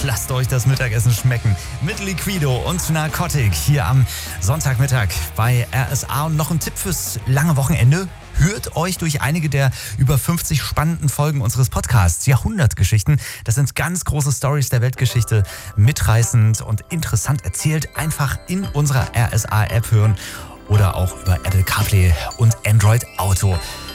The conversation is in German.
lasst euch das Mittagessen schmecken. Mit Liquido und Narcotic hier am Sonntagmittag bei RSA. Und noch ein Tipp fürs lange Wochenende. Hört euch durch einige der über 50 spannenden Folgen unseres Podcasts Jahrhundertgeschichten. Das sind ganz große Stories der Weltgeschichte, mitreißend und interessant erzählt. Einfach in unserer RSA-App hören oder auch über Apple CarPlay und Android Auto.